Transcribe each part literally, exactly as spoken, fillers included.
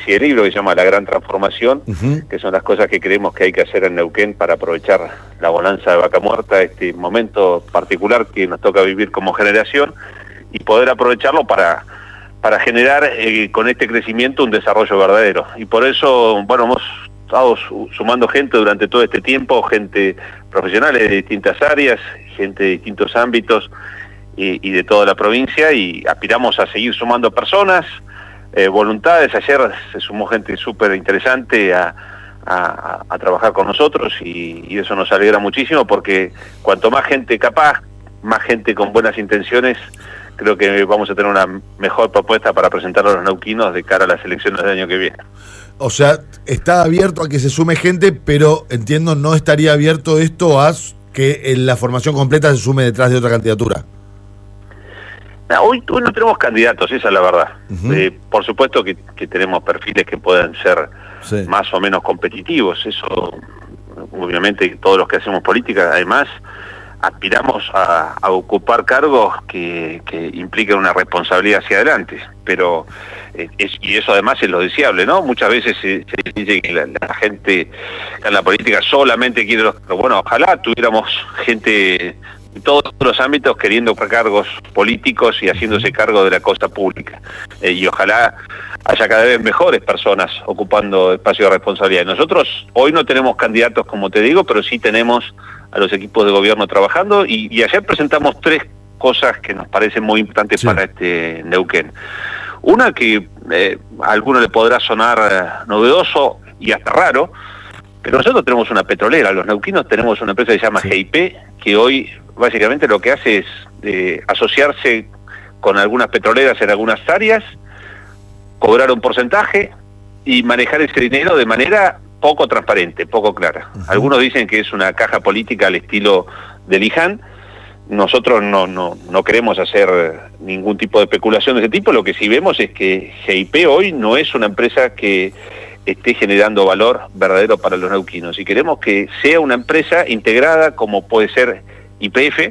especie de libro que se llama La Gran Transformación, Uh-huh. que son las cosas que creemos que hay que hacer en Neuquén para aprovechar la bonanza de Vaca Muerta, este momento particular que nos toca vivir como generación, y poder aprovecharlo para, para generar eh, con este crecimiento un desarrollo verdadero. Y por eso, bueno, hemos estado sumando gente durante todo este tiempo, gente profesionales de distintas áreas, gente de distintos ámbitos y, y de toda la provincia, y aspiramos a seguir sumando personas, eh, voluntades. Ayer se sumó gente súper interesante a, a, a trabajar con nosotros, y, y eso nos alegra muchísimo, porque cuanto más gente capaz, más gente con buenas intenciones, creo que vamos a tener una mejor propuesta para presentar a los neuquinos de cara a las elecciones del año que viene. O sea, está abierto a que se sume gente, pero entiendo, no estaría abierto esto a que la formación completa se sume detrás de otra candidatura. No, hoy, hoy no tenemos candidatos, esa es la verdad. Uh-huh. Eh, por supuesto que, que tenemos perfiles que puedan ser sí. más o menos competitivos. Eso, obviamente, todos los que hacemos política, además, aspiramos a, a ocupar cargos que, que implican una responsabilidad hacia adelante, pero eh, es, y eso además es lo deseable, ¿no? Muchas veces se, se dice que la, la gente en la política solamente quiere los... Pero bueno, ojalá tuviéramos gente en todos los ámbitos queriendo ocupar cargos políticos y haciéndose cargo de la cosa pública, eh, y ojalá haya cada vez mejores personas ocupando espacios de responsabilidad. Nosotros hoy no tenemos candidatos, como te digo, pero sí tenemos a los equipos de gobierno trabajando, y, y ayer presentamos tres cosas que nos parecen muy importantes sí. para este Neuquén. Una que eh, a alguno le podrá sonar eh, novedoso y hasta raro, pero nosotros tenemos una petrolera. Los neuquinos tenemos una empresa que se llama sí. G I P, que hoy básicamente lo que hace es eh, asociarse con algunas petroleras en algunas áreas, cobrar un porcentaje y manejar ese dinero de manera poco transparente, poco clara. Uh-huh. Algunos dicen que es una caja política al estilo de Luján. Nosotros no, no, no queremos hacer ningún tipo de especulación de ese tipo. Lo que sí vemos es que G I P hoy no es una empresa que esté generando valor verdadero para los neuquinos, y queremos que sea una empresa integrada, como puede ser Y P F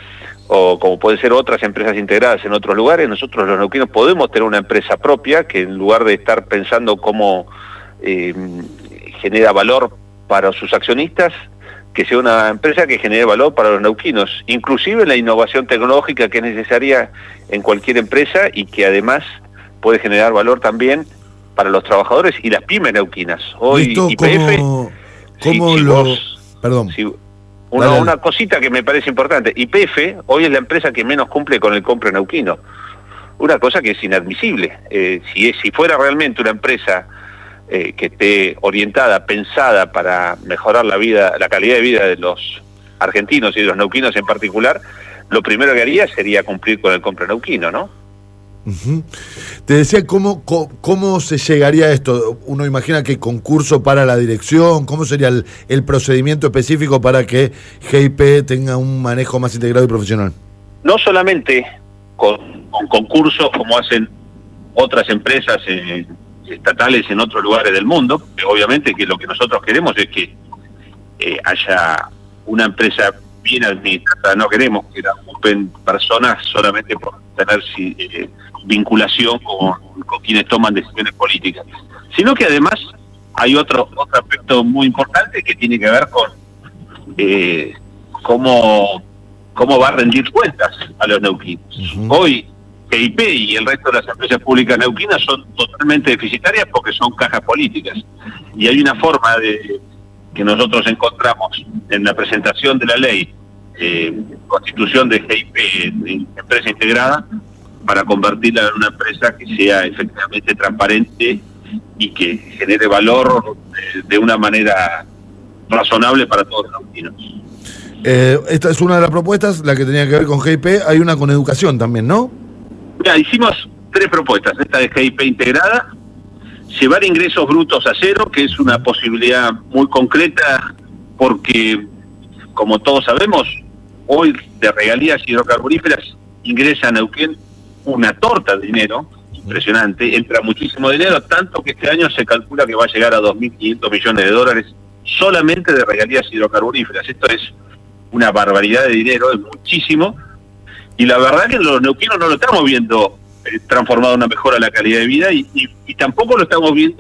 o como puede ser otras empresas integradas en otros lugares. Nosotros los neuquinos podemos tener una empresa propia que, en lugar de estar pensando cómo eh, genera valor para sus accionistas, que sea una empresa que genere valor para los neuquinos, inclusive la innovación tecnológica que es necesaria en cualquier empresa, y que además puede generar valor también para los trabajadores y las pymes neuquinas. Hoy ¿Esto Y P F, cómo, cómo si, si lo...? vos, Perdón. Si, una, dale, una cosita que me parece importante. Y P F hoy es la empresa que menos cumple con el compre neuquino. Una cosa que es inadmisible. Eh, si, es, si fuera realmente una empresa eh, que esté orientada, pensada para mejorar la vida, la calidad de vida de los argentinos y de los neuquinos en particular, lo primero que haría sería cumplir con el compre neuquino, ¿no? Uh-huh. Te decía, ¿cómo, cómo, ¿cómo se llegaría a esto? Uno imagina que concurso para la dirección, ¿cómo sería el, el procedimiento específico para que G I P tenga un manejo más integrado y profesional? No solamente con, con concursos como hacen otras empresas eh, estatales en otros lugares del mundo, que obviamente que lo que nosotros queremos es que eh, haya una empresa bien administrada. No queremos que la ocupen personas solamente por tener eh, vinculación con, con quienes toman decisiones políticas, sino que además hay otro otro aspecto muy importante que tiene que ver con eh, cómo cómo va a rendir cuentas a los neuquinos. Uh-huh. Hoy G I P y el resto de las empresas públicas neuquinas son totalmente deficitarias porque son cajas políticas, y hay una forma de que nosotros encontramos en la presentación de la ley eh, constitución de G I P en empresa integrada, para convertirla en una empresa que sea efectivamente transparente y que genere valor de, de una manera razonable para todos los neuquinos. Eh, esta es una de las propuestas, la que tenía que ver con G I P. Hay una con educación también, ¿no? Mira, hicimos tres propuestas. Esta de G I P integrada, llevar ingresos brutos a cero, que es una posibilidad muy concreta, porque, como todos sabemos, hoy de regalías hidrocarburíferas ingresa a Neuquén una torta de dinero impresionante, entra muchísimo dinero, tanto que este año se calcula que va a llegar a dos mil quinientos millones de dólares solamente de regalías hidrocarburíferas. Esto es una barbaridad de dinero, es muchísimo, y la verdad que los neuquinos no lo estamos viendo eh, transformado en una mejora de la calidad de vida, y, y, y tampoco lo estamos viendo